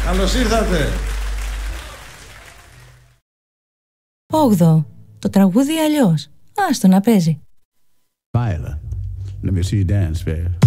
Καλώς ήρθατε. 8. Το τραγούδι αλλιώς. Άστο να παίζει. Viola, let me see you dance, babe.